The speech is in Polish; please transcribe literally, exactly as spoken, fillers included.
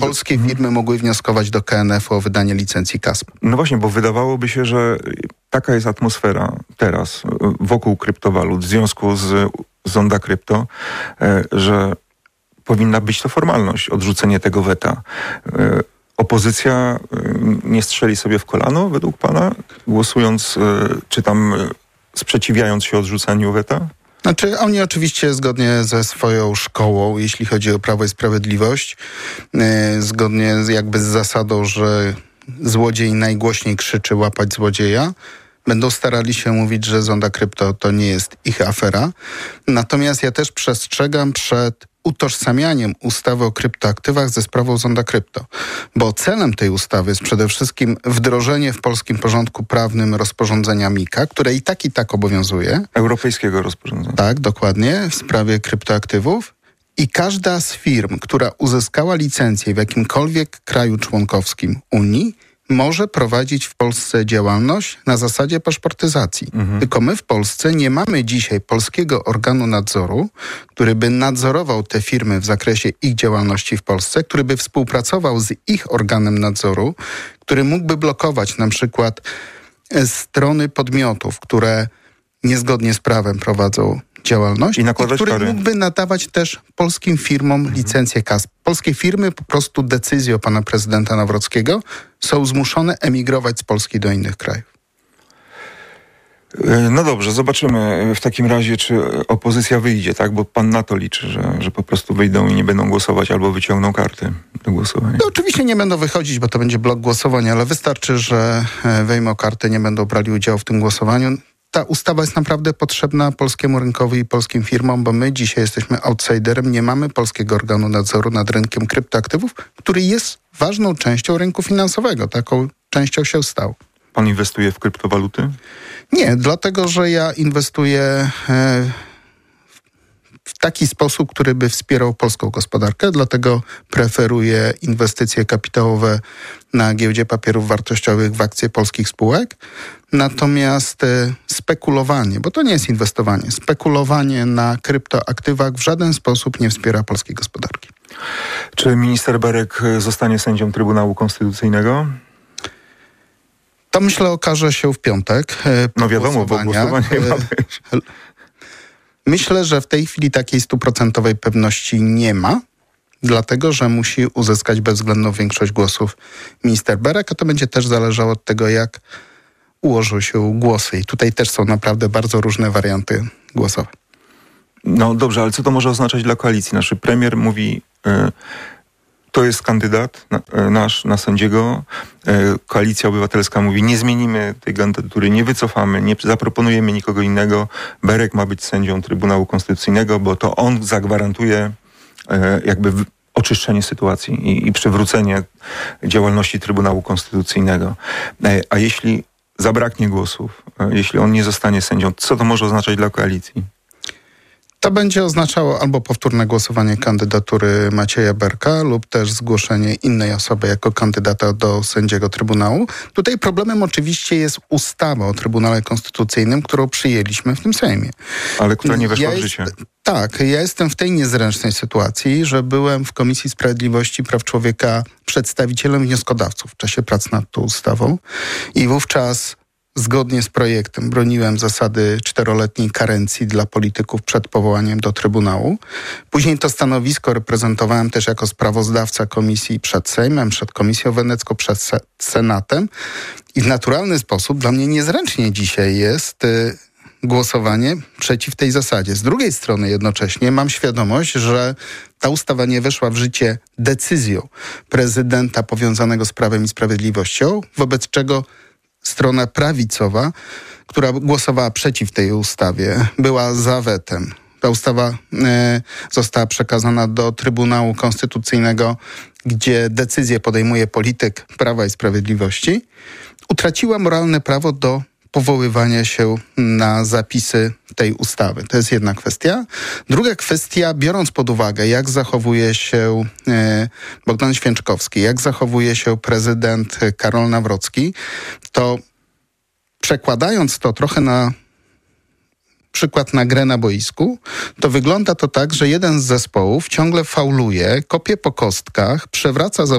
polskie firmy mogły wnioskować do K N F u o wydanie licencji K A S P. No właśnie, bo wydawałoby się, że taka jest atmosfera teraz wokół kryptowalut w związku z Zonda Krypto, że powinna być to formalność, odrzucenie tego weta. Opozycja nie strzeli sobie w kolano, według pana, głosując, czy tam sprzeciwiając się odrzucaniu weta? Znaczy, oni oczywiście zgodnie ze swoją szkołą, jeśli chodzi o Prawo i Sprawiedliwość, yy, zgodnie z, jakby z zasadą, że złodziej najgłośniej krzyczy łapać złodzieja, będą starali się mówić, że Zonda Krypto to nie jest ich afera. Natomiast ja też przestrzegam przed utożsamianiem ustawy o kryptoaktywach ze sprawą Zonda Krypto. Bo celem tej ustawy jest przede wszystkim wdrożenie w polskim porządku prawnym rozporządzenia MiCA, które i tak i tak obowiązuje. Europejskiego rozporządzenia. Tak, dokładnie, w sprawie kryptoaktywów. I każda z firm, która uzyskała licencję w jakimkolwiek kraju członkowskim Unii, może prowadzić w Polsce działalność na zasadzie paszportyzacji. Mhm. Tylko my w Polsce nie mamy dzisiaj polskiego organu nadzoru, który by nadzorował te firmy w zakresie ich działalności w Polsce, który by współpracował z ich organem nadzoru, który mógłby blokować na przykład strony podmiotów, które niezgodnie z prawem prowadzą działalność i, i który kary. mógłby nadawać też polskim firmom mhm. licencję K A S P. Polskie firmy po prostu decyzją pana prezydenta Nawrockiego są zmuszone emigrować z Polski do innych krajów. No dobrze, zobaczymy w takim razie, czy opozycja wyjdzie, tak? Bo pan na to liczy, że, że po prostu wyjdą i nie będą głosować albo wyciągną karty do głosowania. No oczywiście nie będą wychodzić, bo to będzie blok głosowania, ale wystarczy, że wejmą karty, nie będą brali udziału w tym głosowaniu. Ta ustawa jest naprawdę potrzebna polskiemu rynkowi i polskim firmom, bo my dzisiaj jesteśmy outsiderem, nie mamy polskiego organu nadzoru nad rynkiem kryptoaktywów, który jest ważną częścią rynku finansowego. Taką częścią się stał. Pan inwestuje w kryptowaluty? Nie, dlatego że ja inwestuję w taki sposób, który by wspierał polską gospodarkę, dlatego preferuję inwestycje kapitałowe na giełdzie papierów wartościowych w akcje polskich spółek. Natomiast spekulowanie, bo to nie jest inwestowanie, spekulowanie na kryptoaktywach w żaden sposób nie wspiera polskiej gospodarki. Czy minister Berek zostanie sędzią Trybunału Konstytucyjnego? To myślę okaże się w piątek. No wiadomo, bo głosowanie ma być. Myślę, że w tej chwili takiej stuprocentowej pewności nie ma, dlatego że musi uzyskać bezwzględną większość głosów minister Berek, a to będzie też zależało od tego, jak ułożą się głosy. I tutaj też są naprawdę bardzo różne warianty głosowe. No dobrze, ale co to może oznaczać dla koalicji? Nasz premier mówi, y, to jest kandydat na, y, nasz na sędziego. Y, Koalicja Obywatelska mówi, nie zmienimy tej kandydatury, nie wycofamy, nie zaproponujemy nikogo innego. Berek ma być sędzią Trybunału Konstytucyjnego, bo to on zagwarantuje y, jakby w, oczyszczenie sytuacji i, i przywrócenie działalności Trybunału Konstytucyjnego. Y, a jeśli zabraknie głosów, y, jeśli on nie zostanie sędzią, co to może oznaczać dla koalicji? To będzie oznaczało albo powtórne głosowanie kandydatury Macieja Berka lub też zgłoszenie innej osoby jako kandydata do sędziego Trybunału. Tutaj problemem oczywiście jest ustawa o Trybunale Konstytucyjnym, którą przyjęliśmy w tym Sejmie. Ale która nie weszła ja w życie. Jest, tak, ja jestem w tej niezręcznej sytuacji, że byłem w Komisji Sprawiedliwości i Praw Człowieka przedstawicielem wnioskodawców w czasie prac nad tą ustawą i wówczas zgodnie z projektem broniłem zasady czteroletniej karencji dla polityków przed powołaniem do Trybunału. Później to stanowisko reprezentowałem też jako sprawozdawca komisji przed Sejmem, przed Komisją Wenecką, przed Senatem. I w naturalny sposób dla mnie niezręcznie dzisiaj jest y, głosowanie przeciw tej zasadzie. Z drugiej strony jednocześnie mam świadomość, że ta ustawa nie weszła w życie decyzją prezydenta powiązanego z Prawem i Sprawiedliwością, wobec czego strona prawicowa, która głosowała przeciw tej ustawie, była za wetem. Ta ustawa e, została przekazana do Trybunału Konstytucyjnego, gdzie decyzję podejmuje polityk Prawa i Sprawiedliwości. Utraciła moralne prawo do powoływania się na zapisy tej ustawy. To jest jedna kwestia. Druga kwestia, biorąc pod uwagę, jak zachowuje się e, Bogdan Święczkowski, jak zachowuje się prezydent Karol Nawrocki, to przekładając to trochę na przykład na grę na boisku, to wygląda to tak, że jeden z zespołów ciągle fauluje, kopie po kostkach, przewraca